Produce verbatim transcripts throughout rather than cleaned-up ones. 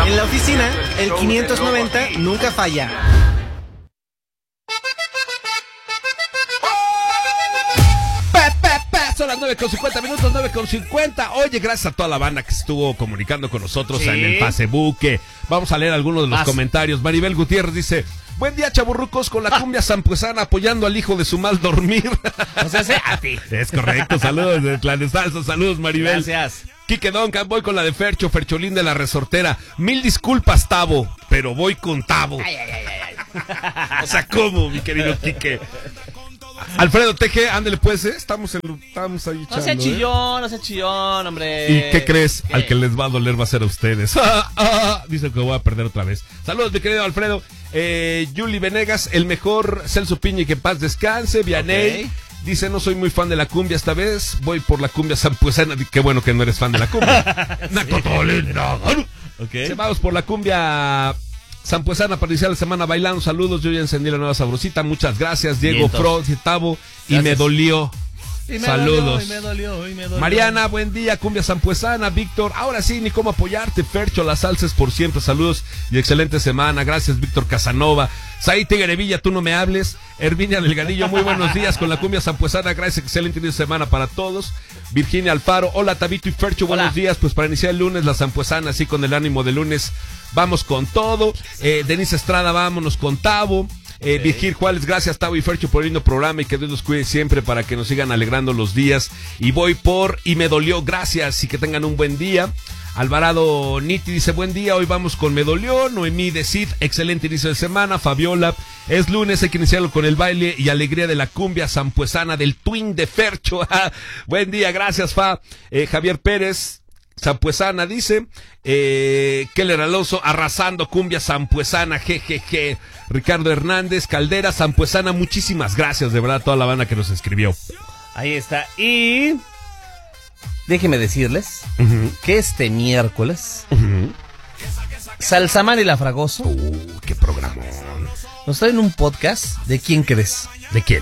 En la oficina, el quinientos noventa nunca falla. Son las nueve con cincuenta minutos, nueve con cincuenta. Oye, gracias a toda la banda que estuvo comunicando con nosotros sí. en el Facebook. Vamos a leer algunos de los Más. comentarios. Maribel Gutiérrez dice: buen día, chaburrucos, con la cumbia sampuesana apoyando al hijo de su mal dormir. O sea, sé a ti. Es correcto, saludos de Clan de Salsa, saludos, Maribel. Gracias. Quique Duncan, voy con la de Fercho, Fercholín de la Resortera. Mil disculpas, Tavo, pero voy con Tavo. Ay, ay, ay, ay. O sea, ¿cómo, mi querido Quique? Alfredo Teje, ándale pues, ¿eh? Estamos, en, estamos ahí echando, No sea chillón, ¿eh? no sea chillón, hombre. ¿Y qué crees? ¿Qué? Al que les va a doler va a ser a ustedes. Ah, ah, dice que voy a perder otra vez. Saludos, mi querido Alfredo. Eh, Yuli Venegas, el mejor Celso Piña y que en paz descanse. Vianey. Okay. Dice, no soy muy fan de la cumbia esta vez, voy por la cumbia sampuesana. Qué bueno que no eres fan de la cumbia. sí. okay. Vamos por la cumbia sampuesana para iniciar la semana bailando. Saludos, yo ya encendí la nueva sabrosita. Muchas gracias, Diego Fro, Tavo, y me dolió. Y me Saludos. Dolió, y me dolió, y me dolió. Mariana, buen día, cumbia sampuesana. Víctor, ahora sí, ni cómo apoyarte. Fercho, las salsas por siempre. Saludos y excelente semana. Gracias, Víctor Casanova. Saí Tigre tú no me hables. Herminia Delgadillo, muy buenos días con la cumbia sampuesana. Gracias, excelente inicio de semana para todos. Virginia Alfaro, hola Tabito y Fercho, buenos hola. días. Pues para iniciar el lunes, la sampuesana, así con el ánimo de lunes. Vamos con todo. Eh, Denise Estrada, vámonos con Tavo. Eh, okay. Virgil Juárez, gracias Tavo y Fercho por el lindo programa y que Dios los cuide siempre para que nos sigan alegrando los días. Y voy por y me dolió, gracias y que tengan un buen día. Alvarado Niti dice, buen día, hoy vamos con me dolió. Noemí de Cid, excelente inicio de semana. Fabiola, es lunes, hay que iniciarlo con el baile y alegría de la cumbia sampuesana del Twin de Fercho. Buen día, gracias Fa. Eh, Javier Pérez, sampuesana dice, eh, Keller Alonso arrasando cumbia sampuesana, jejeje. Ricardo Hernández, Caldera, sampuesana, muchísimas gracias de verdad a toda la banda que nos escribió. Ahí está, y déjenme decirles uh-huh. que este miércoles uh-huh. Salsamán y La Fragoso uh, qué programón. Nos traen un podcast, ¿de quién crees? ¿De quién?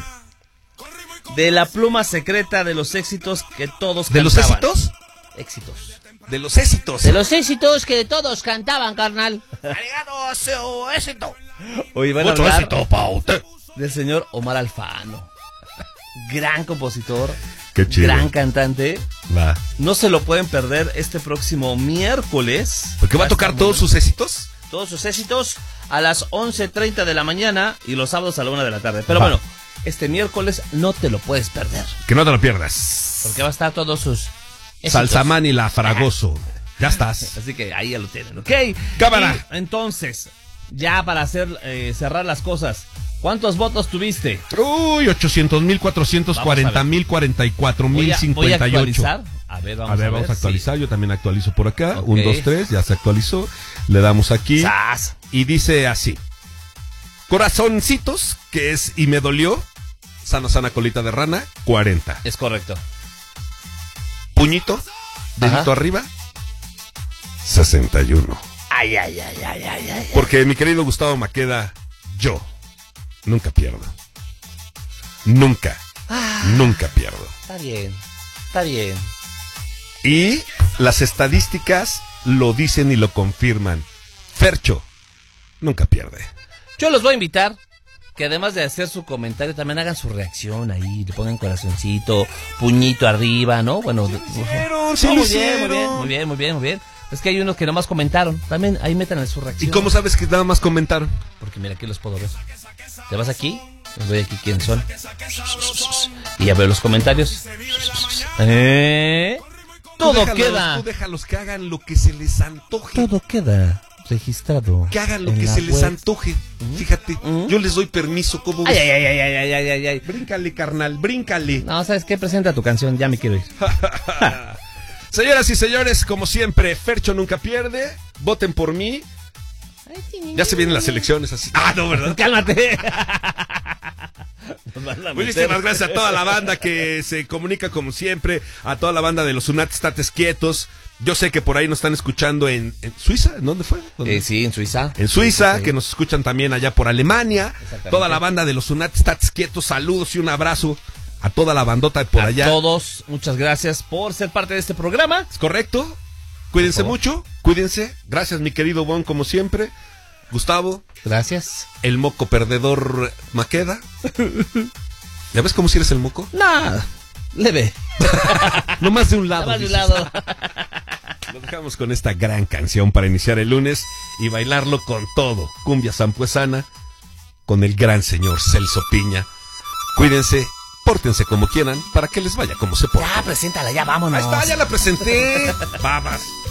De la pluma secreta de los éxitos que todos ¿De cantaban. los éxitos? Éxitos. De los éxitos. De los éxitos que todos cantaban, carnal. Llegado a su éxito. Hoy van a Mucho hablar éxito pa' usted. del señor Omar Alfano. Gran compositor. Qué chido. Gran cantante. Va. No se lo pueden perder este próximo miércoles. Porque va a tocar todos sus éxitos. Todos sus éxitos a las once treinta de la mañana y los sábados a la una de la tarde. Pero va. bueno, este miércoles no te lo puedes perder. Que no te lo pierdas. Porque va a estar todos sus éxitos. Salsamán y La Fragoso. Ya estás. Así que ahí ya lo tienen, ¿ok? Cámara. Y entonces, ya para hacer eh, cerrar las cosas, ¿cuántos votos tuviste? Uy, ochocientos mil, cuatrocientos cuarenta mil, cuarenta y cuatro mil, cincuenta y ocho. A ver, vamos a ver, a ver, vamos a actualizar. Sí. Yo también actualizo por acá. Okay. Un, dos, tres, ya se actualizó. Le damos aquí. ¡Sas! Y dice así: corazoncitos, que es y me dolió. Sana, sana, colita de rana, cuarenta. Es correcto. Puñito, dedito Ajá. arriba, sesenta y uno. Ay, ay, ay, ay, ay, ay. Porque mi querido Gustavo Maqueda, yo nunca pierdo. Nunca, ah, nunca pierdo. Está bien, está bien. Y las estadísticas lo dicen y lo confirman. Fercho nunca pierde. Yo los voy a invitar que además de hacer su comentario también hagan su reacción ahí, le pongan corazoncito, puñito arriba, ¿no? Bueno, sí, lo hicieron, sí, no, muy lo bien, hicieron. muy bien, muy bien, muy bien, muy bien. Es que hay unos que nomás comentaron, también ahí metan su reacción. ¿Y cómo sabes que nada más comentaron? Porque mira, aquí los puedo ver. Te vas aquí, les doy aquí quiénes son. Y ya veo los comentarios. ¿Eh? Todo déjalos, queda. Tú déjalos que hagan lo que se les antoje. Todo queda registrado. Que hagan lo que se web. les antoje. ¿Mm? Fíjate, ¿Mm? yo les doy permiso. ¿Cómo ay, ay, ay, ay, ay, ay, ay, ay. Bríncale, carnal, bríncale. No, ¿sabes qué? Presenta tu canción, ya me quiero ir. Señoras y señores, como siempre, Fercho nunca pierde. Voten por mí. Ya se vienen las elecciones así. Ah, no, ¿verdad? Cálmate. Muchísimas gracias a toda la banda que se comunica como siempre, a toda la banda de los Unates Tates Quietos. Yo sé que por ahí nos están escuchando en, en Suiza, ¿en dónde fue? ¿Dónde? Eh, sí, en Suiza. En Suiza, sí, sí. Que nos escuchan también allá por Alemania. Toda la banda de los Unates Tates Quietos, saludos y un abrazo a toda la bandota de por a allá. A todos, muchas gracias por ser parte de este programa. ¿Es correcto? Cuídense mucho, cuídense. Gracias, mi querido Bon, como siempre. Gustavo. Gracias. El moco perdedor Maqueda. ¿Ya ves cómo si eres el moco? Nada, leve. No más de un lado. No más de un dices. lado. Nos dejamos con esta gran canción para iniciar el lunes y bailarlo con todo. Cumbia sampuesana con el gran señor Celso Piña. Cuídense, pórtense como quieran para que les vaya como se porten. Ya, preséntala, ya vámonos. Ahí está, ya la presenté. Babas.